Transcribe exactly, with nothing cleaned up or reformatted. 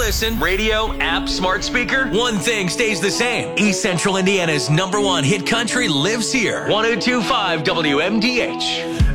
listen, radio, app, smart speaker, one thing stays the same. East Central Indiana's number one hit country lives here. one oh two point five W M D H.